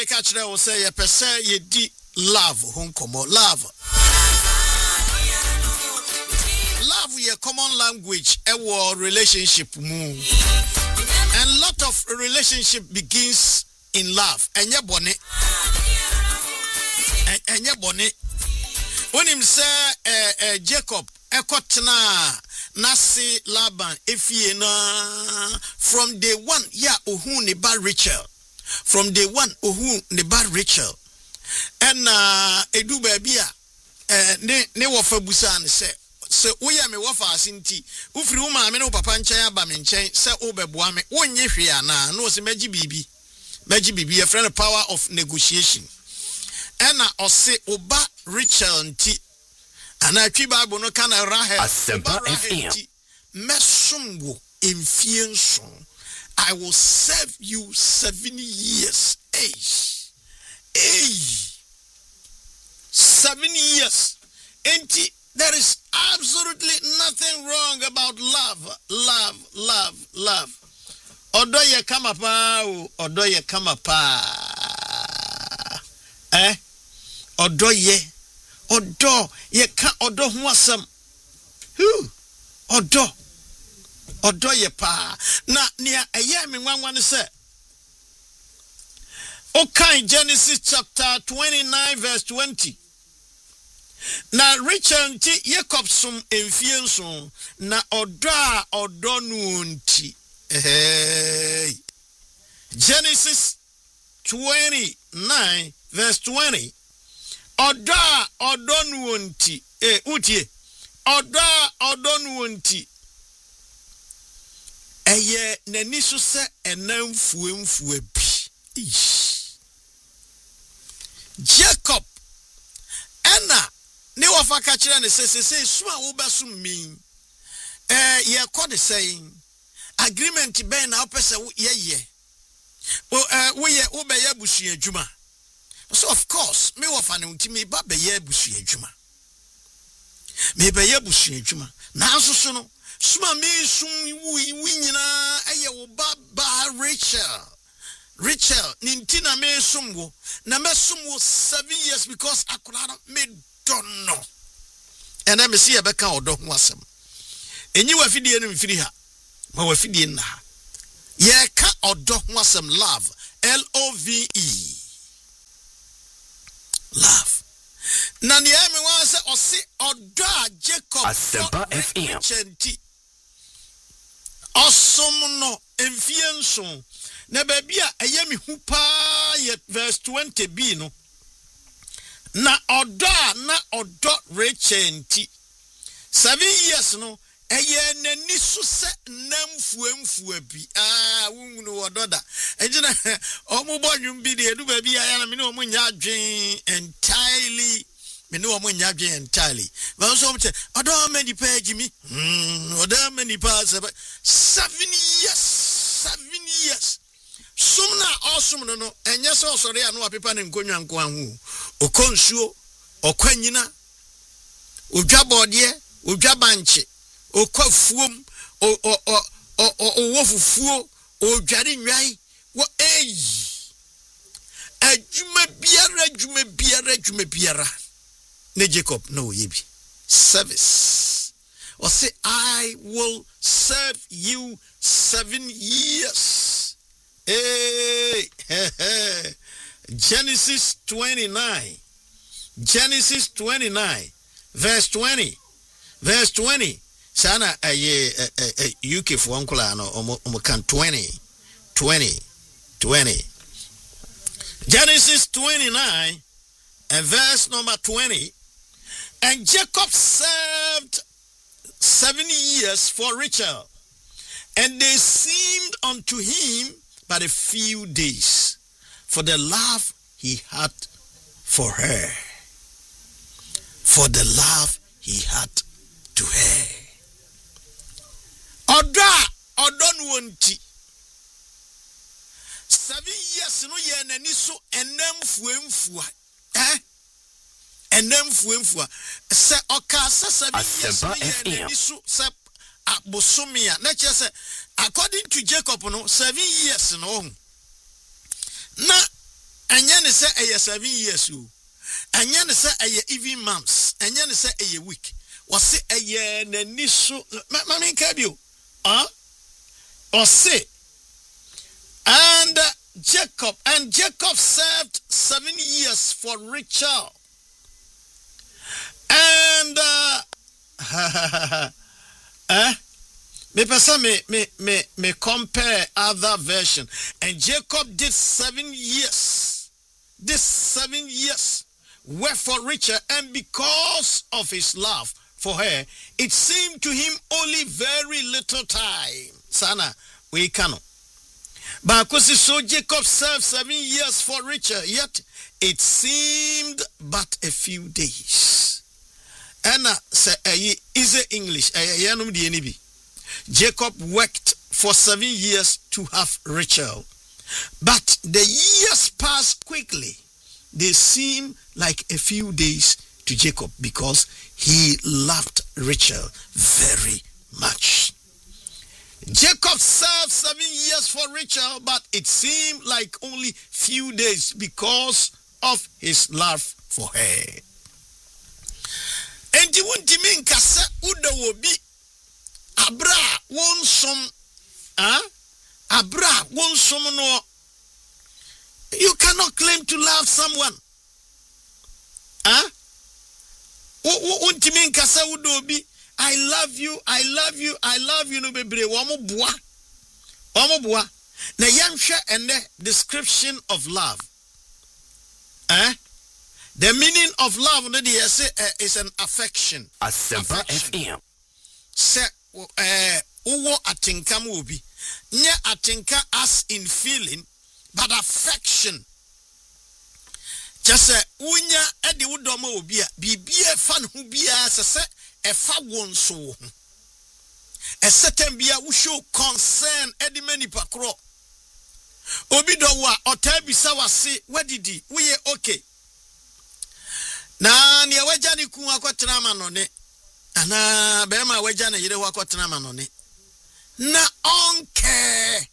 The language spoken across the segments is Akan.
me catch there will say ye per se ye di love honkomo love. Love ye common language ewo relationship mu. And lot of relationship begins in love. Enye bone. Enye bone. When him say Jacob ekotena nasi Laban efie na from day one ya ohu ne ba Rachel. From day one ohu ne ba Rachel. And edu baby ne wofa busa ne se woya me wofa asinti ufiri wo maame ne wo papa nchen aba me nchen se wo beboa me wonye hwe ana no se magi bibi a friend power of negotiation ena ose oba Rachel nti ana twi bible no kana Rahel Asempa FM mesumwo emfie nso I will serve you 7 years. 7 years. And there is absolutely nothing wrong about love. Odo ye kama pa. Odo ye ka odo ho asem. Odo ye pa. Na nia eye me nwanwa ne se. Okay, Genesis chapter 29 verse 20. Na Rachel nti Jacob sum emfie nso na odo nu nti. Genesis 29 verse 20. Odo nu nti. Utie. Odo nu nti. Eye nani so se enamfuemfue bi. Jacob ena ne wafa ka kire ne se suma wo besum mi ye kode saying agreement ben na opese ye wo ye wo be ya busu adwuma so of course me wafa ne ntimi ba be ya busu adwuma me be ya busu adwuma na asoso no suma me sum wi nyina eye wo ba Rachel nintina me sumwo na me sumwo 7 years because akulada me don't know and I me see ebeka odo ho asem enyi wa fidie no mfiri ha ma wa fidie na ha ye ka odo ho asem love LOVE love na ne me wan se osi odo a Jacob Asempa FM chenti osom no emfie nso na babia ayemi hu pa ye verse 20b no na odo Rachel nti 7 years no eye nani so se namfuemfua bi wunu ododa ejina omubonwum bi de edu babia ya na me ne omunya adwen entirely but so much odo many page me odo many pass 7 years Sumna awesome no enye so sori anu apepa ne nkonwa nko ahu okonsuo okwanyina odwa bode odwa banche okwafuom owofufuo odware nwai wo adwuma biara ne Jacob no yebi service or say I will serve you 7 years. Genesis 29 verse 20 sana UK for uncle no can 20 Genesis 29 and verse number 20. And Jacob served 7 years for Rachel, and they seemed unto him but a few days, for the love he had for her. For the love he had to her. Odon wonti. 7 years no ye nani so enamfuemfua. Enamfuemfua. Se oka 7 years no ye nani so se abosomia. Na che se according to Jacob no 7 years no. Na Enye ne se eye 7 years o. Enye ne se eye even months. Enye ne se eye week. Wase eye nani so mami kabio. Or say, and Jacob served 7 years for Rachel. And me compare other version. And Jacob did 7 years. This 7 years were for Rachel, and because of his love for her, it seemed to him only very little time. Sana, we cannot. But so Jacob served 7 years for Rachel, yet it seemed but a few days. And say is English. Jacob worked for 7 years to have Rachel, but the years passed quickly. They seemed like a few days to Jacob because he loved Rachel very much. Jacob served 7 years for Rachel, but it seemed like only few days because of his love for her. And you won't mean kasa uda wobi abra wonsom abra wonsom no. You cannot claim to love someone. Won't mean kasa uda wobi I love you no bebre wamo bua na yamhwe and the description of love. The meaning of love is an affection. Asempa FM. Se uwo atinka mu obi. Nye atinka as in feeling, but affection. Just unya edi udoma obi a bibie fan hu bia se efa wonso. A certain bia we show concern edi many pakro. Obi do wa otabi sawase wedidi we okay. Na ni aweja ni ku akwatena manone ana be ma aweja na yire akwatena manone na onke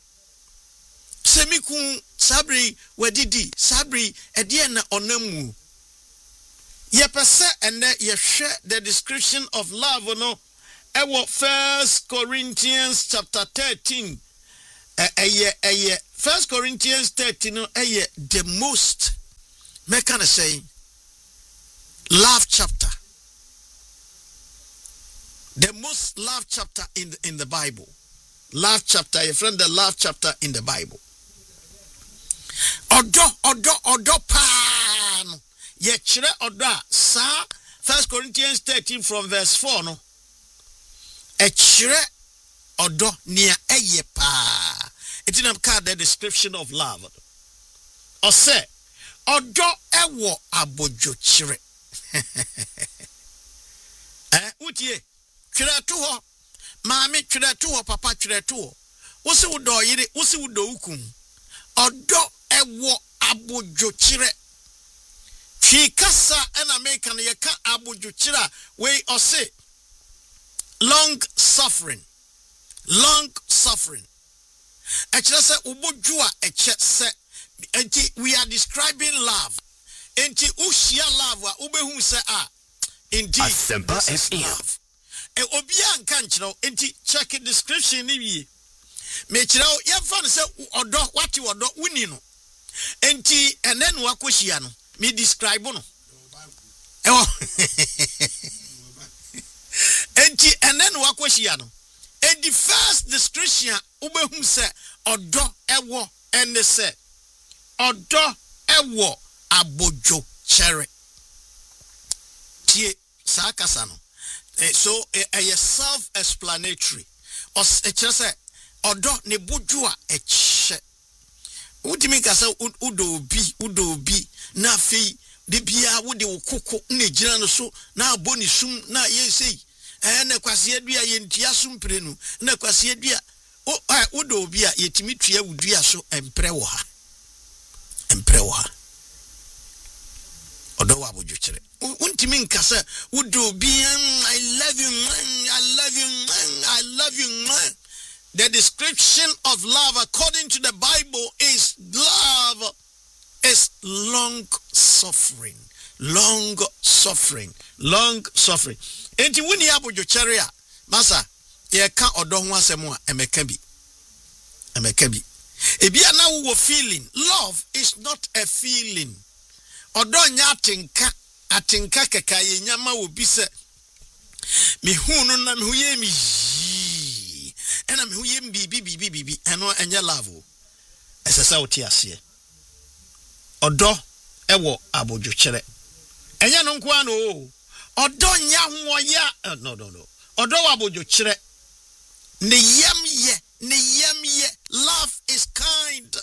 semiku sabri wedidi sabri edie na onamu ye pese ene ye hwe the description of love no ewo 1 Corinthians chapter 13 1 Corinthians 13 no the most me can say love chapter, the most love chapter in the Bible. Love chapter, your friend, the love chapter in the Bible. Odo pan. Ye chire odo sa 1 Corinthians 13 from verse 4 no. E chire odo nia eye pa. It in the description of love. Or say odo ewo abojo chire. Utie twere to ho maami twere to ho papa twere to ho wo se wo do yire wo se wo do ukun odo ewo abojo kire twi kasa na make na ye ka abojo kire we o se long suffering e kire se oboju a e che se enti we are describing love. Enti ushia love wa ubehu se indeed Asempa FM. Love. Obia nka nkyerɛw enti check description ni wie. Me kyerɛw yɛfa no sɛ ɔdɔ wate ɔdɔ wuni no. Enti ene no akohia no me describe no. Enti ene no akohia no. And the first description ubehu se ɔdɔ ɛwɔ ene se ɔdɔ ɛwɔ abojo cherry tie sakasa no so a self-explanatory or say odo ne boju a eche udimi kasa udobi na fei de bia wode wokoko na gira no so na aboni sum na yesei na kwase adua yentia sumpre no na kwase adua udobi a yetimi tua wudua so empre wo ha odo wa boju kire untimi nkasa udobi I love you. The description of love according to the Bible is love is long suffering. Long suffering. Long suffering. Enti wuni abodwochere a masa ye ka odo ho asem a emeka bi. Ebia na wo feeling. Love is not a feeling. Odo nya atinka keka ye nyama wo bi se me hu no na me hu ye mi ena me hu ye bibi eno enye love o esesa wo ti ase odo ewo abodwochere enye no nko ano o odo nya ho ya no odo wa abodwochere ne yem love is kind.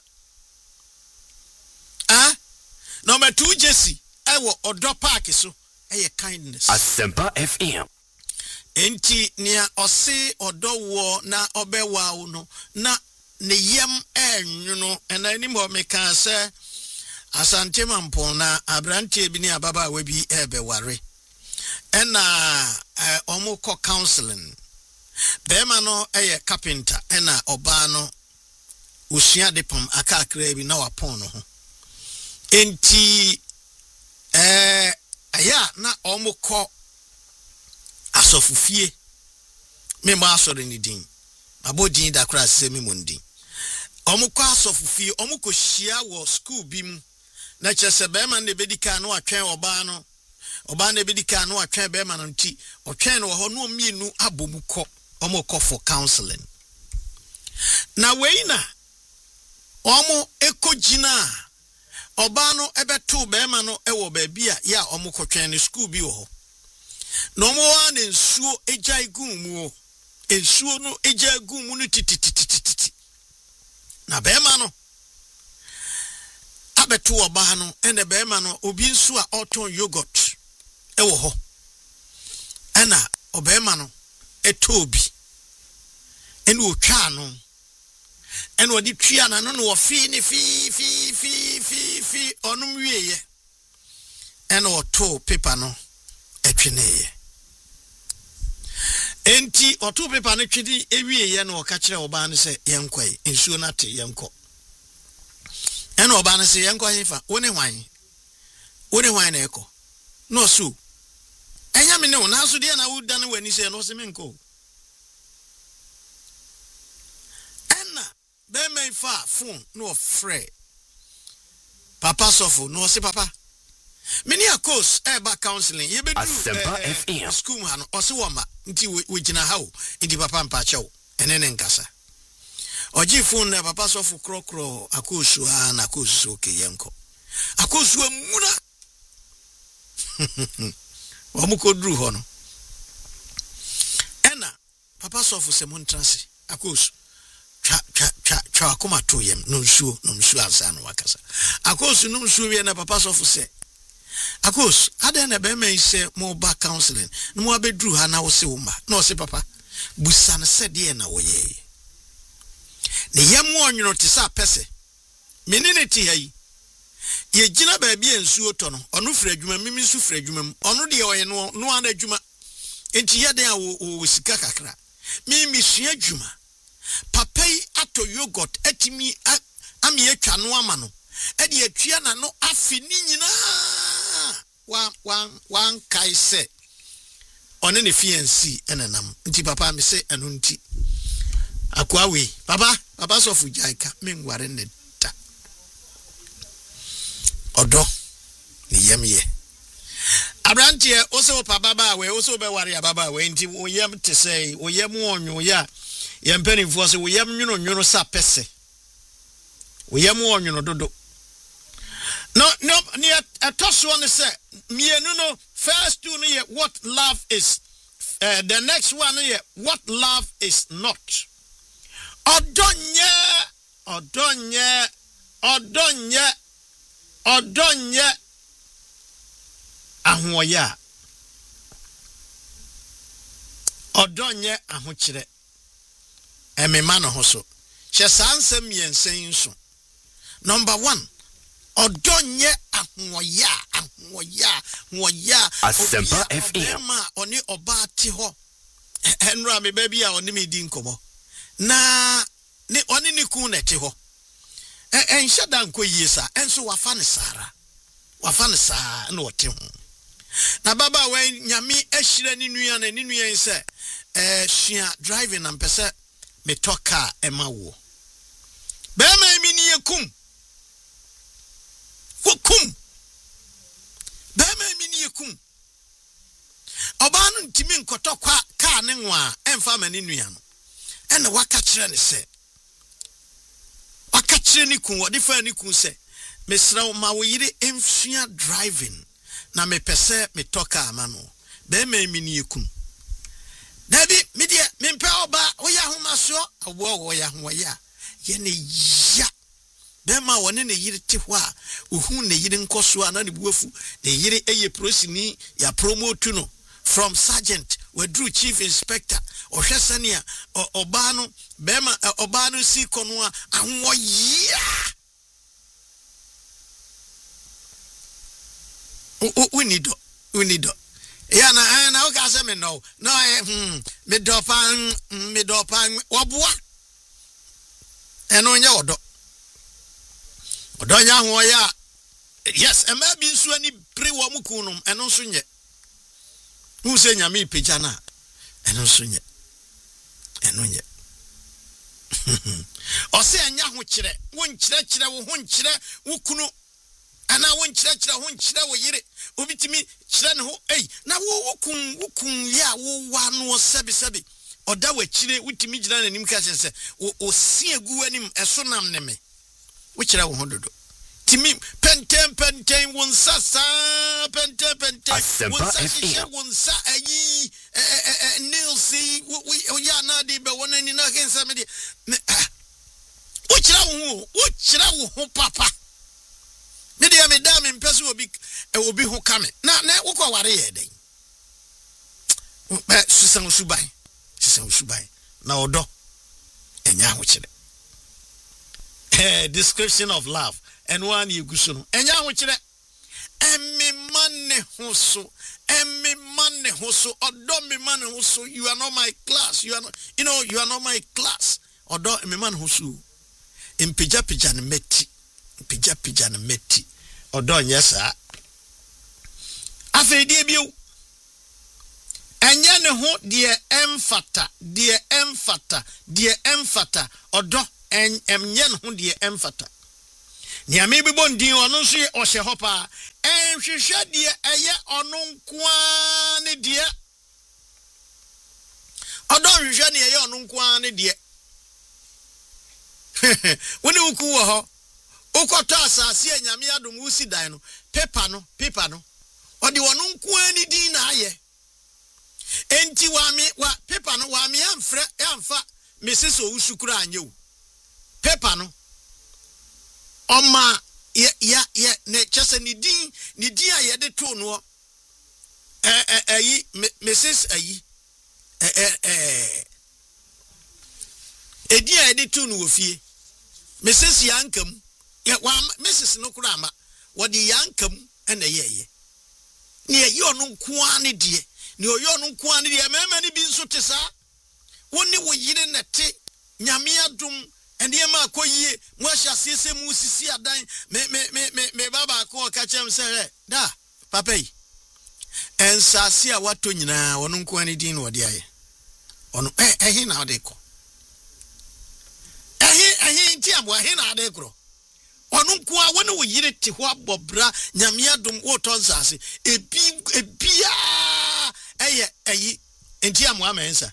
Number 2 Jesse ewo odo park so eye kindness. Asempa FM. Enti nia ose odo wo na obewa wo no na ne yem enwuno ena ni mo meka se asante mampo na abrante bi ni ababa wa bi ebeware ena omuko counseling bema no eye carpenter ena oba no usua de pom akakra bi na wapon no ho enti aya na omuko asofufie me ma asore ni din abodin da kra se me mondin omuko asofufie omuko hia wo school bi mu na chese bema ne bedika no atwen oba no oba ne bedika no atwen bema no nti otwen no ho no mienu abomuko omuko for counseling na weina omo ekogina oba no ebeto bema no ewo baabi a ya omuko twen ne school bi wo ho no mo wa ne nsuo ejai gumu o ensuo no ejai gumu no tititititi na bema no abeto oba no ene bema no obi nsu a oton yogurt ewo ho ena obema no etobi ene otwa no ene odi twia na no wo fi ni fi onum wieye ene oto paper no etweneye enti oto paper no twidi ewieye na oka kire oba no se yenkwai ensuo na te yenko ene oba no se yenko hifa woni hwan na eko no so enya me ne na so de na wo dan wani se no se menko ena be me fa phone no frɛ papa sofo no se papa many a course eba counseling ye be do school ha no o se wo ma nti we gina ha o nti papa mpa chew enene nkasa oji phone na papa sofo krokro akosu ha na akosu ke yenko akosu amuna omuko dru ho no ena papa sofo se montrase akosu twa akoma to yem no nsuo ansa no wakasa akosu no nsuo wie na papa sofo se akosu ada na be me se mo ba counseling no mo abedru ha na wo se wo ma no se papa busan se de na wo ye ne yem onwuno te sa pese menene ti hayi ye gina ba bia nsuo to no ono fra adwuma mimi nsu fra adwuma ono de oye no ana adwuma enti ye den a wo sika kakra mimi sua adwuma papa yi ato yogurt etimi ami atwa no ama no e de atua na no afi ni nyina wan kai se one ne fiancé enenam nti papa me se eno nti akwa we papa sofu jaika menware ne da odo ne yemye abrantie oso papa ba we oso be ware ababa we nti oyem te sei oyem onwo ya yempenifo se oyem nwuno sa pese oyem onwo dodo no ni atoso one say mienu no first two no what love is the next one no what love is not odonye ahoya odonye ahokyere emema no ho so hye sansem yensen so number 1 odonye ahoya Asempa FM ma oni oba ti ho enra me baby a oni me di nkomo na ni oni ni ku na ti ho enhye dan ko yie sa enso wafa ne sara na wote ho na baba we nyame ahyira ni nua na ni nua nse sua driving na mpese me toka ema wo be ma mi ni yekum be ma mi ni yekum oba no ntimi nkotokwa ka ne nwa emfa ma ni nua no ena waka kire ne se waka kire ni kun wodi fa ni kun se mesra ma wo yire emfua driving na me pese me toka ama no be ma mi ni yekum Nabi media mempe oba oya homa so awo oya ho ya ye ne ya be ma woni ne yire te ho a ohun ne yire nkoso ana ne buafu ne yire eye prosini ya promote no from sergeant wadru chief inspector ohwesania oba no be ma oba no si kono a ahwo ya we need yeah, na o ka se me no me dopan obua eno nya odo nya ho ya yes e ma bi nsu ani pre wo mu kunum eno nso nye hu se nya me peja na eno nso nye eno nye o se anya ho kire wo nkire wo ho nkire wo kunu ana won kire ho nkire wo yire obitimi kire ne ho na wo kun ya wo wa no sebi oda wa kire wutimi gina nanim ka se o si egu anim eso nam ne me wo kire wo ho dodo timi penten won sasa penten won sa ayi nilsi wo ya na de be won ani na kensa me de wo kire wo ho papa media me da me mpese obi ho kame na wokọ ware ye den susan usubai na odo enya ho kire description of love and one yeguso no enya ho kire emmi manne ho so odo me manne ho so you are not my class you are not my class odo emmi manne ho so impija ne meti pija na meti odo nyesa afedi biu enye ne ho de emfata odo enye ne ho de emfata ni ame bi bondin ono so o hye hopa enhwehwe de eye ono nkoa ne de odo hwehwe ne eye ono nkoa ne de woni wuku wo ho Okoto asase anyame adom usi dan no paper no odi wono nkoa ni din na aye enti wa paper no wa me amfa Mrs. Owusukura anyewu paper no oma ya ne chese ni din aye de to no Mrs. ayi edi aye de to no ofie Mrs. Yankam wa Mrs. Nokurama wodi yankam ena yeye ni ye onu nkoa ne de ni oyo onu nkoa ne de mema ni bi nso te sa woni wo yire nete nyame adom ene ma akoyie mo ahya sese mu sisi adan me baba ko ka chem se da papa yi ensase a wato nyina onu nkoa ne din wodi aye onu ehi na ode ko ehi nti abo ehi na ade kro onu nkoa woni wo yire te ho abobra nyame adom wo to nsase ebia eye ayi nti amu amensa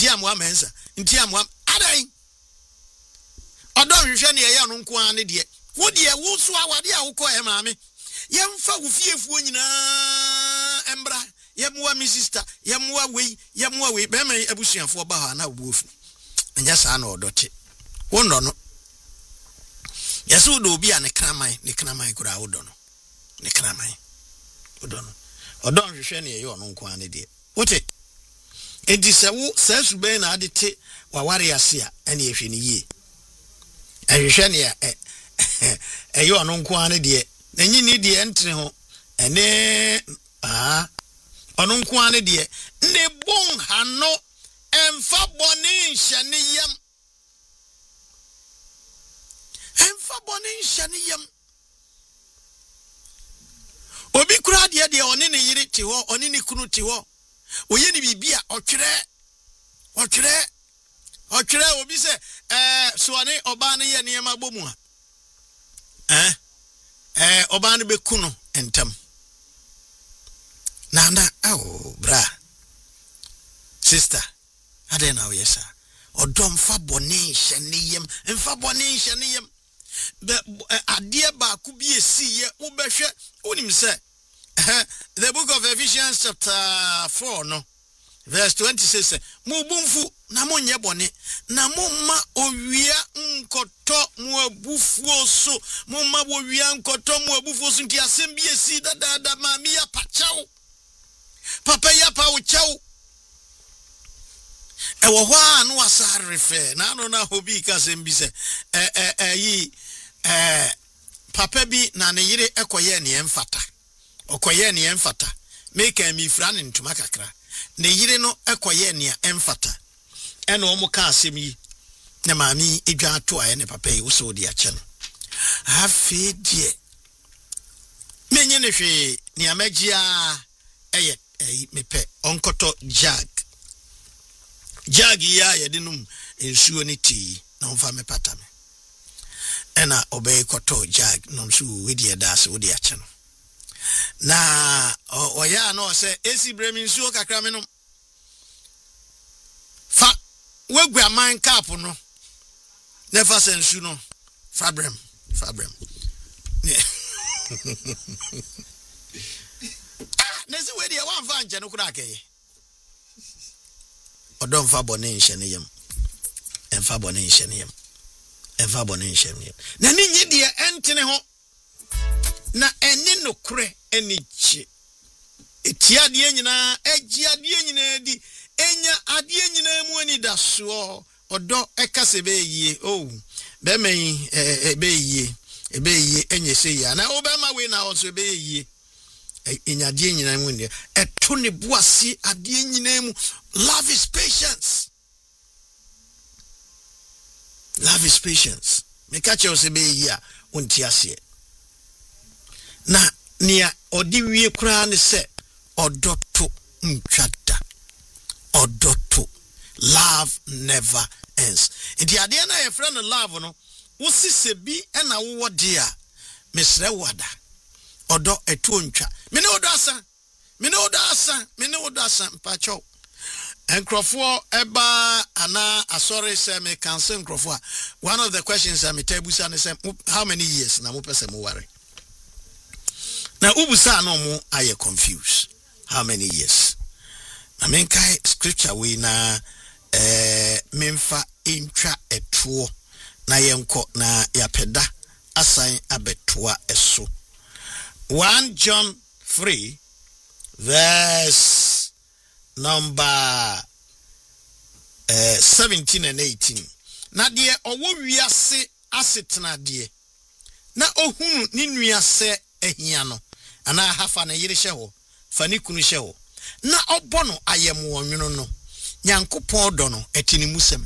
adai odo hwehwe ne ye onu nkoa ne de wo de wo so awade a wo ko e maame yemfa wo fiefuo nyina embra yemwa mi sister yemwa we be me abusuafo ba ha na obuofu anya sa na odote wo no yesu do obi a ne kraman kura wodo no ne kraman wodo no odo hwehwe ne ye onu nkoa ne de wote enti se wo sasu be na adete waware ase a ene ehwe ne yie ehwe ne ye onu nkoa ne de na nyini de entre ho ene onu nkoa ne de ne bon hano emfa boni nhye ne yam Emfa boni nhyane yam. Obi kura de oni ne yiri ti ho, oni ne kunu ti ho. Oye ni bibia otwere obi se so ani oba ne ye niam agbomu a. Oba ne beku no entam. Nana bra. Sister, ade na we sa. Odom fa boni hyaneyem, emfa boni hyaneyem. Ade ba ku bi esiye wo behwe onim se the book of Ephesians chapter 4 no verse 26 mubumfu na monye boni na momma owia nkoto mu abufuo so momma owia nkoto mu abufuo so nti asem bi esi dada mami ya pachawo papa ya pa wo chawo ewo hwa no asarefe na no na hobi kasem bi se papa bi na ne yire ekoye ne emfata okoye ne emfata make me fra ne ntuma kakra ne yire no ekoye ne emfata ene omo ka asem yi na maami edwa to aye ne papa yi wo so di ache no afi die menye ne hwe ne amagia eye mepe onkoto jag ya ye dinum ensuo ne ti na onfa me pata me ena obey koto jag no so wedi edas wodi ache no na oya no se esi bremi nsuo kakra me no fa wegwa man cap no never sensu no fabrem nesi wedi e wan fa nje no kura akeye odom fa bone nhyeneyem emfa bone nhyeneyem emfa bone nhyeneyem na ni nyi de entene ho na eni nokure eni chi etiade nyina agiade nyina di enya ade nyina mu ani daso odo ekase be yie be men ebe yie enye se ya na obema we na also be yie enya ade nyina mu ni eto ne buase ade nyina mu. Love is patience. Meka che ose be yie onti ase na nia odi wie kura ne se odoto ntwada odoto. Love never ends. Enti ade na ye friend love no wo sise bi na wo de a mesre wada odo eto ntwa me ne odo asa mpacho enkrofo eba ana asori se me cancel enkrofo. One of the questions I me tebusa ne say how many years na mo pese mo worry na ubusa no mo aye confused how many years na men kai scripture we na memfa intwa etuo na yenko na yapeda asan abetoa eso 1 John 3 verse number 17 and 18 na de owo wiase asetena de na ohunu ni nuase ehia no ana hafa na yire hye fani kunu hye na obono ayemu onwunu no nyankopon do no etini musem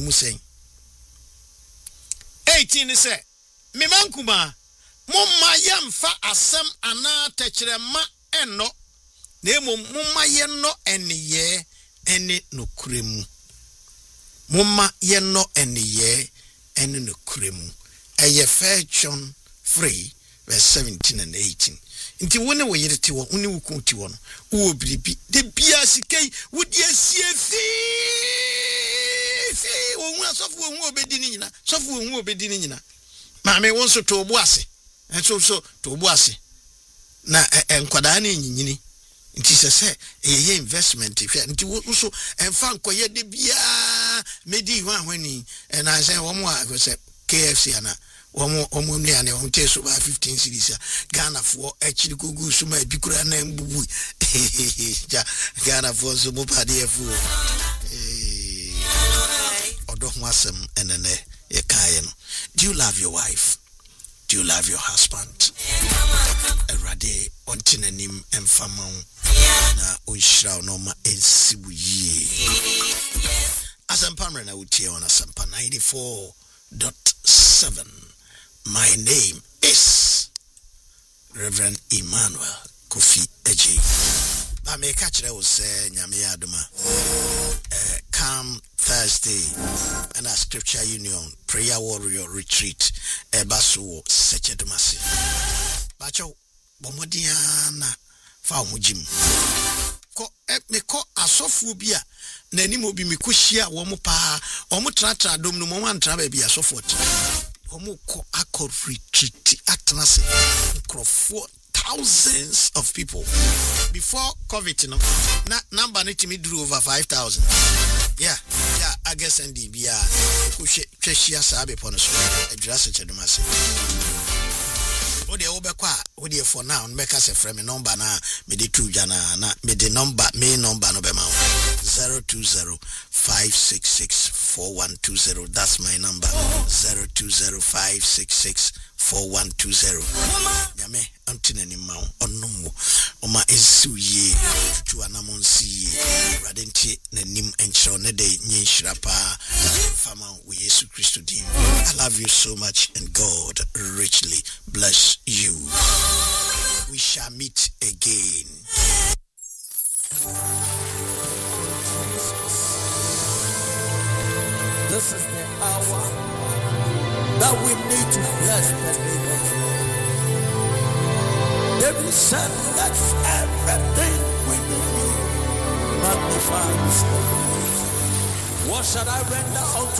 18 say memankuma momma yamfa asem ana tekyerema eno na momma yenno eniye ene nokuremu momma yenno eniye ene nokuremu eye 1 John 3 verse 17 and 18 nti wone wo yerete wo woni wuku ti wo no wo biribi de bia sikei wodi asiefi wo hu asofu wo hu obedi ni nyina sofu wo hu obedi ni nyina maame won so to obu ase so to obu ase na enkwada na nyinyini nti se eye investment hwe nti wo so enfa nkoye de bia medi hu ahwani na say wo mo a say KFC ana omo nuane on teso ba 15 series Ghana for actually gugu suma bikura na mbubu ja Ghana for so mo pade afu odo ho asem enene ye kae no. Do you love your wife? Do you love your husband? Erade ontinanim emfamon na onshira no ma ensibuye asampa mre na utie on asampa 94.7 My name is Reverend Emmanuel Kofi Eji. I may catch it, say, Nyame Adoma. Come Thursday, and a scripture union, prayer warrior retreat, Ebasu, Sechedumasi. Bacho, Bomodiana, Faumujim. Me ko asofu bia na ni mo bi me ko hia wo mo pa o mo tratra dom no mo wan tra ba bia asofo ti o mo ko akọ retreat atnase crofo thousands of people before COVID no na number no timi drew over 5,000 yeah I guess ndi bia ko hwehia sa be pono so adwira se chedumase Odi for now make us a frame number na me de two jana na me de number main number no be ma 020-566-4120. That's my number. 020-566-4120. Yame antine ni ma onumu oma ensuye tutu anamonsi radenti na nim enchro ne de nyinhira pa fama we Yesu Christo dim. I love you so much and God richly bless you. We shall meet again. This is the hour that we need to bless the name of the Lord. David said, let everything we do magnify His name. What shall I render unto